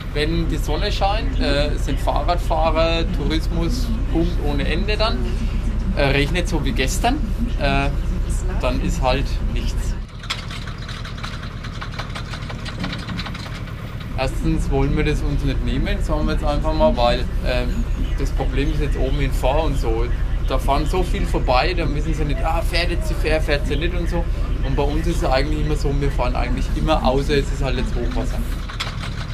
wenn die Sonne scheint, sind Fahrradfahrer, Tourismus, Punkt ohne Ende dann. Regnet so wie gestern, dann ist halt nichts. Erstens wollen wir das uns nicht nehmen, sagen wir jetzt einfach mal, weil das Problem ist jetzt oben in Fahr und so. Da fahren so viel vorbei, da wissen sie nicht, fährt jetzt sie fair, fährt sie nicht und so. Und bei uns ist es eigentlich immer so, wir fahren eigentlich immer, außer es ist halt jetzt Hochwasser.